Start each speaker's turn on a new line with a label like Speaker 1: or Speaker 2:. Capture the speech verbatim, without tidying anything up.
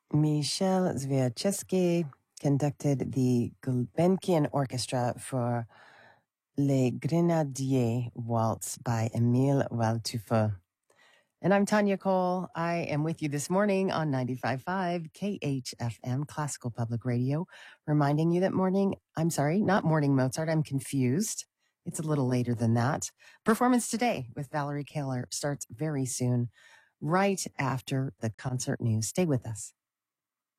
Speaker 1: Michel Zwiaczewski conducted the Gulbenkian Orchestra for Les Grenadiers Waltz by Emile Waldteufel. And I'm Tanya Cole. I am with you this morning on ninety-five point five K H F M, Classical Public Radio, reminding you that morning, I'm sorry, not morning Mozart, I'm confused. It's a little later than that. Performance today with Valerie Kaler starts very soon, right after the concert news. Stay with us.